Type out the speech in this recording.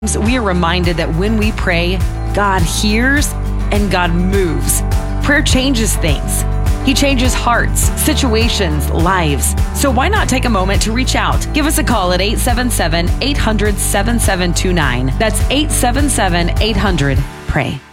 We are reminded that when we pray, God hears and God moves. Prayer changes things. He changes hearts, situations, lives. So why not take a moment to reach out? Give us a call at 877-800-7729. That's 877-800-PRAY.